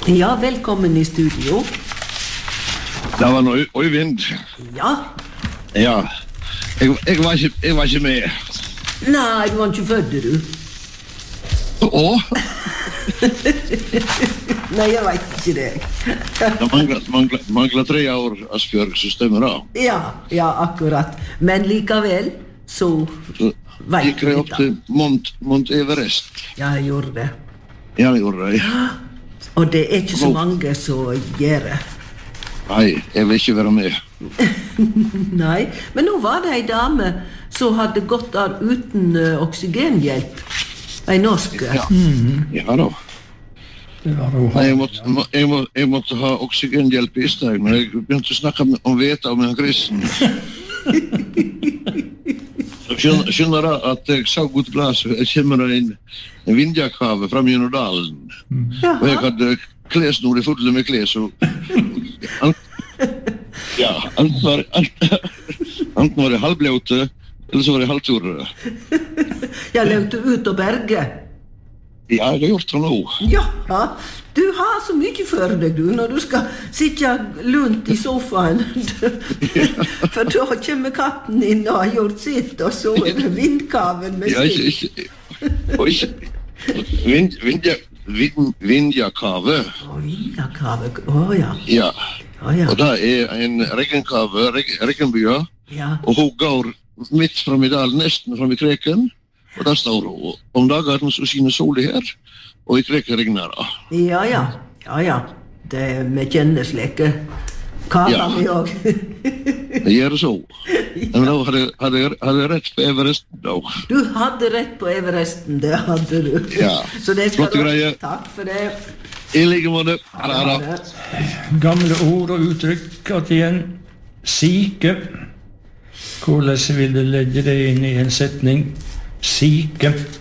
Ja, velkommen i studio. Det var noe Øyvind. Ja. Ja, jeg var ikke med. Nei, du var ikke født, du. Åh? Nei, jeg vet ikke det. Det mangler 3 år, Asbjørg, så stemmer det. Ja, akkurat. Men likevel, så vet Gikk jeg opp til Mount Everest. Ja, jeg gjorde det. Ja, jeg gjorde det. Og det er ikke så mange som gjør det. Nei, jeg vil ikke være med. Nei, men nå var det en dame som hadde gått av uten oksygenhjelp. En norsk. Ja, ja da. Nei, jeg måtte ha oksygenhjelp i stedet, men jeg begynte å snakke om veta om en kristen. Skjønner da at jeg sa godt glas, jeg kommer en vindjakave frem gjennom dalen. Og jeg hadde klesnord i fulle med kles, og ja, enten var det halvblåte, eller så var det halvtore. Jeg levde ut og berge. Ja, jeg har gjort det nå. Ja, du har så mye for deg, du, når du skal sitte lunt i sofaen. For da kommer katten inn og har gjort sitt, og så er det vindkaven med sitt. Vindjakave. Vindjakave, ja. Ja, og det er en regnkave, regnbya, og hun går midt frem i dalen, nesten frem i kreken, og der står hun. Om dagen så skinner solen her, og i kreken regner det. Ja. Det med kjennesleke. Kava vi også. Det gjør det så. Men da hadde jeg rett på Everesten da. Du hadde rett på Everesten, det hadde du. Ja, så det skal flotte greier. Takk for det. I like måte. Gamle ord og uttrykk at igjen. Syke. Hvordan vil du legge det inn i en setning? Syke.